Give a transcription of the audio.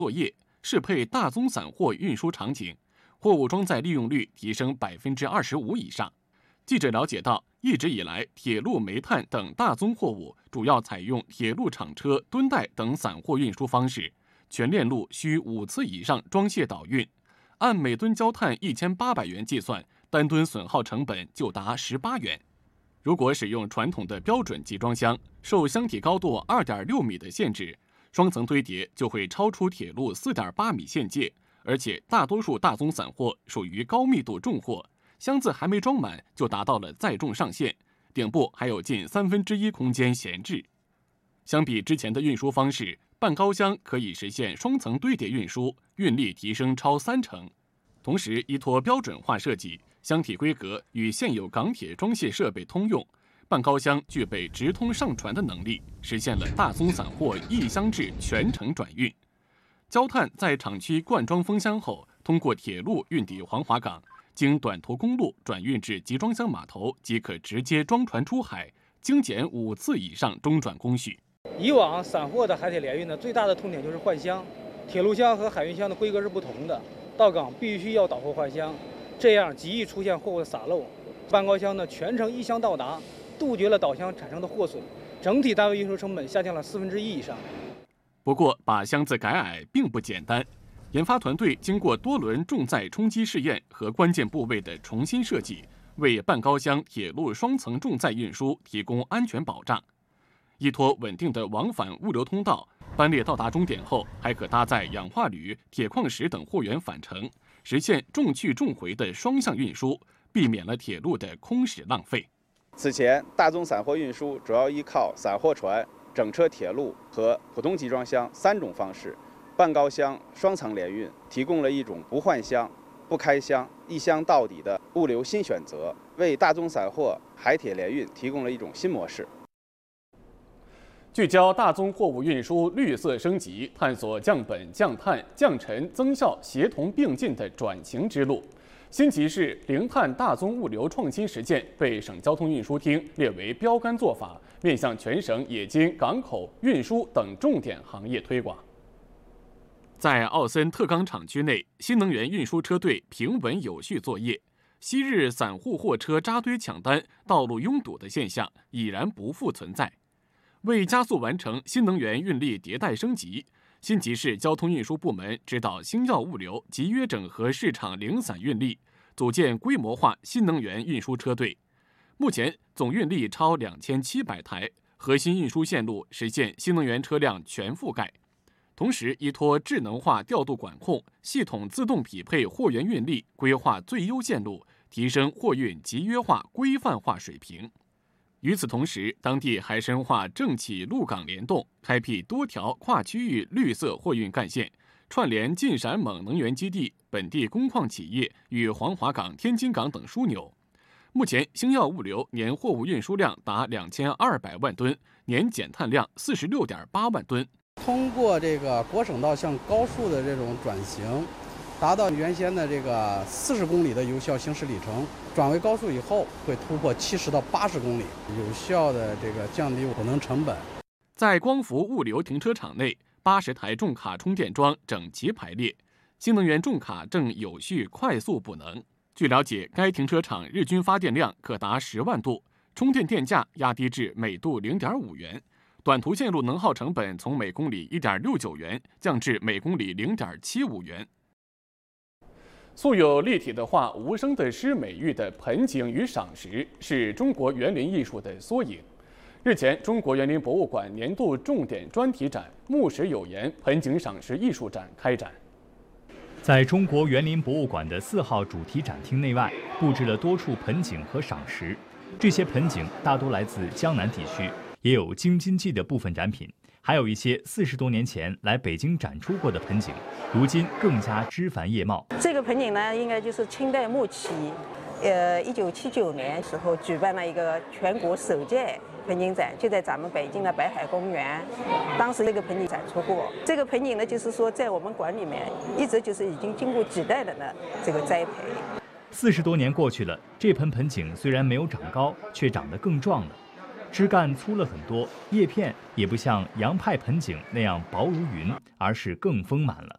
作业，适配大宗散货运输场景，货物装载利用率提升25%以上。记者了解到，一直以来，铁路、煤炭等大宗货物主要采用铁路厂车、吨代等散货运输方式，全链路需5次以上装卸导运，按每吨焦炭1800元计算，单吨损耗成本就达18元。如果使用传统的标准集装箱，受箱体高度2.6米的限制，双层堆叠就会超出铁路4.8米限界，而且大多数大宗散货属于高密度重货，箱子还没装满就达到了载重上限，顶部还有近1/3空间闲置。相比之前的运输方式，半高箱可以实现双层堆叠运输，运力提升超30%。同时，依托标准化设计，箱体规格与现有港铁装卸设备通用，半高箱具备直通上传的能力，实现了大宗散货一箱制全程转运。焦炭在厂区灌装封箱后，通过铁路运抵黄骅港，经短途公路转运至集装箱码头，即可直接装船出海，精简5次以上中转工序。 以往散货的海铁联运呢，最大的痛点就是换箱，铁路箱和海运箱的规格是不同的，到港必须要倒货换箱，这样极易出现货物的洒漏。半高箱呢，全程一箱到达，杜绝了倒箱产生的货损，整体单位运输成本下降了1/4以上。 不过，把箱子改矮并不简单。研发团队经过多轮重载冲击试验和关键部位的重新设计，为半高箱铁路双层重载运输提供安全保障。依托稳定的往返物流通道，班列到达终点后，还可搭载氧化铝、铁矿石等货源返程，实现重去重回的双向运输，避免了铁路的空驶浪费。 此前，大宗散货运输主要依靠散货船、整车铁路和普通集装箱3种方式。半高箱双层联运提供了一种不换箱、不开箱、一箱到底的物流新选择，为大宗散货海铁联运提供了一种新模式。 聚焦大宗货物运输绿色升级，探索降本、降碳、降尘、增效协同并进的转型之路。新集市零碳大宗物流创新实践被省交通运输厅列为标杆做法，面向全省冶金、港口、运输等重点行业推广。在奥森特钢厂区内，新能源运输车队平稳有序作业。昔日散户货车扎堆抢单、道路拥堵的现象已然不复存在。为加速完成新能源运力迭代升级，新集市交通运输部门指导星耀物流集约整合市场零散运力，组建规模化新能源运输车队。目前总运力超2700台，核心运输线路实现新能源车辆全覆盖。同时，依托智能化调度管控系统，自动匹配货源运力，规划最优线路，提升货运集约化、规范化水平。与此同时，当地还深化政企陆港联动，开辟多条跨区域绿色货运干线，串联晋陕锰能源基地、本地工矿企业与黄骅港、天津港等枢纽。目前，星耀物流年货物运输量达2200万吨，年减碳量46.8万吨。 通过这个国省道向高速的这种转型，达到原先的这个40公里的有效行驶里程，转为高速以后会突破70到80公里，有效的这个降低补能成本。 在光伏物流停车场内，80台重卡充电桩整齐排列，新能源重卡正有序快速补能。据了解，该停车场日均发电量可达10万度，充电电价压低至每度0.5元。短途线路能耗成本从每公里1.69元降至每公里0.75元。素有立体的画、无声的诗美誉的盆景与赏石，是中国园林艺术的缩影。日前，中国园林博物馆年度重点专题展“木石有言盆景赏石艺术展”开展。 在中国园林博物馆的4号主题展厅内外，布置了多处盆景和赏石。这些盆景大多来自江南地区，也有京津冀的部分展品，还有一些40多年前来北京展出过的盆景，如今更加枝繁叶茂。 这个盆景呢，应该就是清代末期，1979年时候举办了一个全国首届盆景展，就在咱们北京的北海公园。当时这个盆景展出过。这个盆景呢，就是说在我们馆里面一直就是已经经过几代人的这个栽培。 40多年过去了，这盆盆景虽然没有长高，却长得更壮了。枝干粗了很多，叶片也不像洋派盆景那样薄如云，而是更丰满了。